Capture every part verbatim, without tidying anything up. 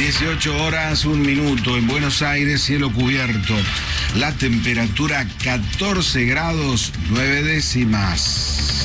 dieciocho horas, un minuto. En Buenos Aires, cielo cubierto. La temperatura catorce grados, nueve décimas.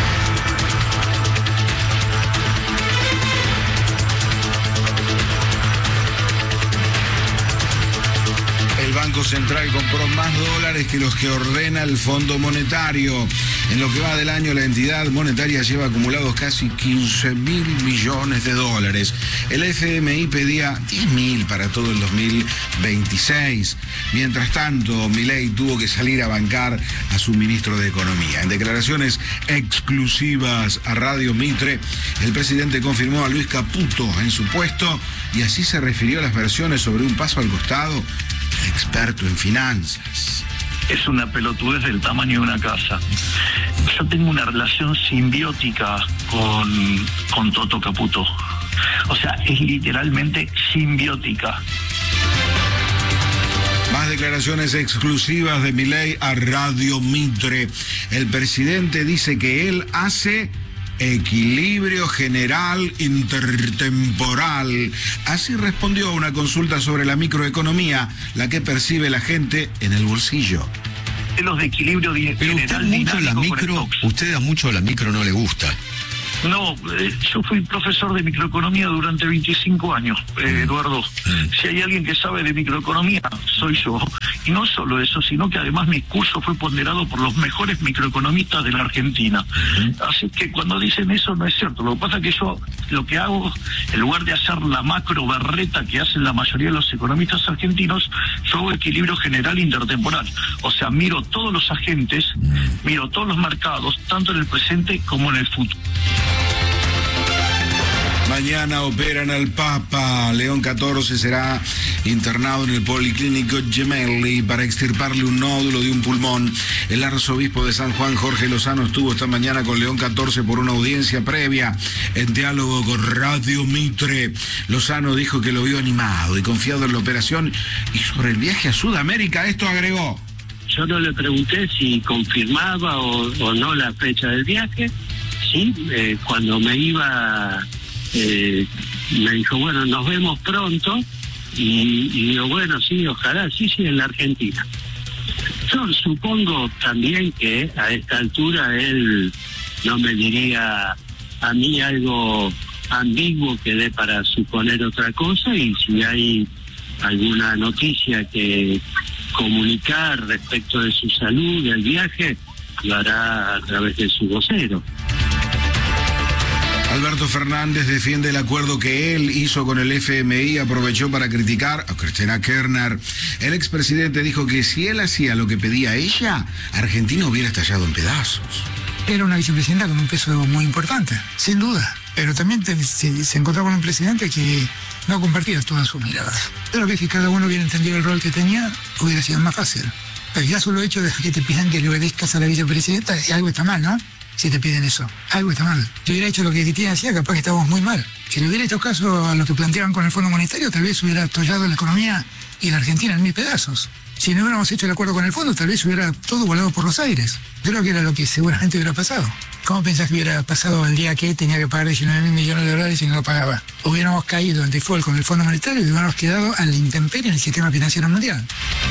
El Banco Central compró más dólares que los que ordena el Fondo Monetario. En lo que va del año, la entidad monetaria lleva acumulados casi quince mil millones de dólares. El F M I pedía diez mil para todo el dos mil veintiséis. Mientras tanto, Milei tuvo que salir a bancar a su ministro de Economía. En declaraciones exclusivas a Radio Mitre, el presidente confirmó a Luis Caputo en su puesto y así se refirió a las versiones sobre un paso al costado, experto en finanzas. Es una pelotudez del tamaño de una casa. Yo tengo una relación simbiótica con, con Toto Caputo. O sea, es literalmente simbiótica. Más declaraciones exclusivas de Milei a Radio Mitre. El presidente dice que él hace equilibrio general intertemporal. Así respondió a una consulta sobre la microeconomía, la que percibe la gente en el bolsillo. Los de equilibrio di- Pero general usted mucho la dinámico micro, con stocks. usted a mucho la micro no le gusta. No, eh, yo fui profesor de microeconomía durante veinticinco años, eh, Eduardo. Si hay alguien que sabe de microeconomía, soy yo. Y no solo eso, sino que además mi curso fue ponderado por los mejores microeconomistas de la Argentina. Así que cuando dicen eso no es cierto. Lo que pasa es que yo lo que hago, en lugar de hacer la macro berreta que hacen la mayoría de los economistas argentinos, yo hago equilibrio general intertemporal. O sea, miro todos los agentes, miro todos los mercados, tanto en el presente como en el futuro. Mañana operan al Papa. León catorce será internado en el Policlínico Gemelli para extirparle un nódulo de un pulmón. El arzobispo de San Juan, Jorge Lozano, estuvo esta mañana con León catorce por una audiencia previa en diálogo con Radio Mitre. Lozano dijo que lo vio animado y confiado en la operación, y sobre el viaje a Sudamérica esto agregó: yo no le pregunté si confirmaba o, o no la fecha del viaje. Sí, eh, cuando me iba, eh, me dijo, bueno, nos vemos pronto. Y, y digo, bueno, sí, ojalá, sí, sí, en la Argentina. Yo supongo también que a esta altura él no me diría a mí algo ambiguo que dé para suponer otra cosa, y si hay alguna noticia que comunicar respecto de su salud, del viaje, lo hará a través de su vocero. Alberto Fernández defiende el acuerdo que él hizo con el F M I, aprovechó para criticar a Cristina Kirchner. El expresidente dijo que si él hacía lo que pedía ella, Argentina hubiera estallado en pedazos. Era una vicepresidenta con un peso muy importante, sin duda. Pero también te, se, se encontró con un presidente que no compartía todas sus miradas. Pero que si cada uno hubiera entendido el rol que tenía, hubiera sido más fácil. Pero ya solo hecho de que te pidan que le obedezcas a la vicepresidenta, algo está mal, ¿no? Si te piden eso, algo está mal. Si hubiera hecho lo que Cristina hacía, capaz que estábamos muy mal. Si le hubiera hecho caso a lo que planteaban con el Fondo Monetario, tal vez hubiera atollado la economía y la Argentina en mil pedazos. Si no hubiéramos hecho el acuerdo con el fondo, tal vez hubiera todo volado por los aires. Creo que era lo que seguramente hubiera pasado. ¿Cómo pensás que hubiera pasado el día que tenía que pagar diecinueve mil millones de dólares y no lo pagaba? Hubiéramos caído en default con el Fondo Monetario y hubiéramos quedado a la intemperie en el sistema financiero mundial.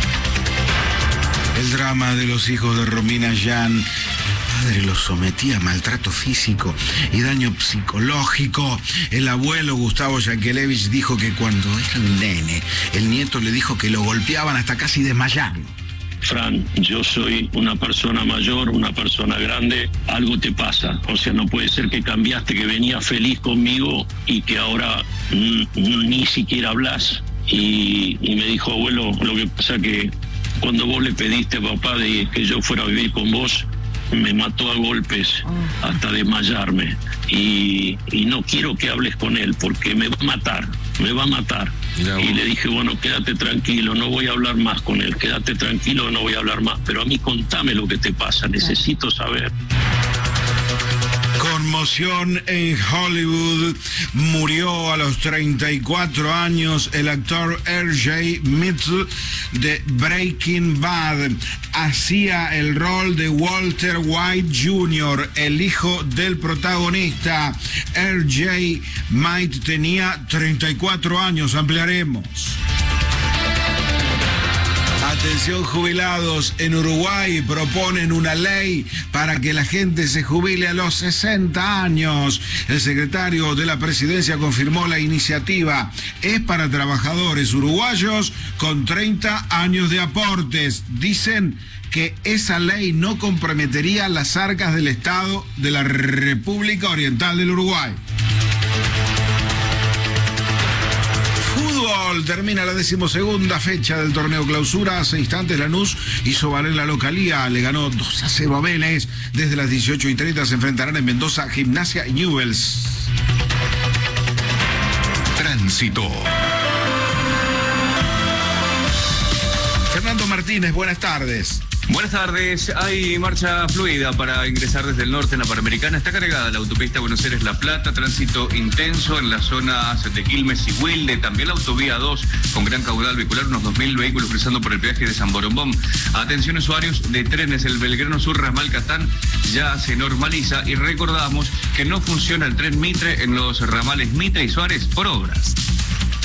El drama de los hijos de Romina Yan. El padre los sometía a maltrato físico y daño psicológico. El abuelo Gustavo Yankelevich dijo que cuando era un nene, el nieto le dijo que lo golpeaban hasta casi desmayarlo. Fran, yo soy una persona mayor, una persona grande, algo te pasa. O sea, no puede ser que cambiaste, que venías feliz conmigo y que ahora mm, ni siquiera hablas. Y, y me dijo, abuelo, lo que pasa que cuando vos le pediste a papá de que yo fuera a vivir con vos, me mató a golpes hasta desmayarme. Y, y no quiero que hables con él porque me va a matar, me va a matar. No. Y le dije, bueno, quédate tranquilo, no voy a hablar más con él, quédate tranquilo, no voy a hablar más. Pero a mí contame lo que te pasa, necesito saber. Con Conmoción en Hollywood. Murió a los treinta y cuatro años el actor R J Mitchell de Breaking Bad. Hacía el rol de Walter White junior, el hijo del protagonista. R J Might tenía treinta y cuatro años, ampliaremos. Atención jubilados, en Uruguay proponen una ley para que la gente se jubile a los sesenta años. El secretario de la Presidencia confirmó la iniciativa. Es para trabajadores uruguayos con treinta años de aportes. Dicen que esa ley no comprometería las arcas del Estado de la República Oriental del Uruguay. Termina la decimosegunda fecha del torneo Clausura. Hace instantes Lanús hizo valer la localía, le ganó dos a cero a Vélez. Desde las dieciocho y treinta se enfrentarán en Mendoza Gimnasia y Newell's. Tránsito. Fernando Martínez, buenas tardes. Buenas tardes, hay marcha fluida para ingresar desde el norte en la Panamericana. Está cargada la autopista Buenos Aires-La Plata, tránsito intenso en las zonas de Quilmes y Wilde, también la autovía dos con gran caudal vehicular, unos dos mil vehículos cruzando por el peaje de San Borombón. Atención usuarios de trenes, el Belgrano Sur Ramal Catán ya se normaliza y recordamos que no funciona el tren Mitre en los ramales Mitre y Suárez por obras.